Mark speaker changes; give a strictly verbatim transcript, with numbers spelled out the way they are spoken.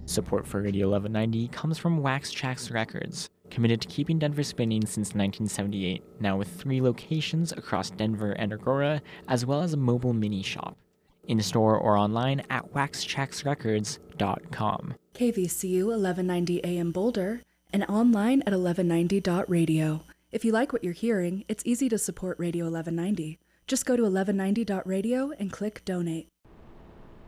Speaker 1: Support for Radio eleven ninety comes from Wax Trax Records, committed to keeping Denver spinning since nineteen seventy-eight, now with three locations across Denver and Aurora, as well as a mobile mini shop. In-store or online at wax trax records dot com.
Speaker 2: K V C U eleven ninety A M Boulder, and online at eleven ninety dot radio. If you like what you're hearing, it's easy to support Radio eleven ninety. Just go to eleven ninety dot radio and click Donate.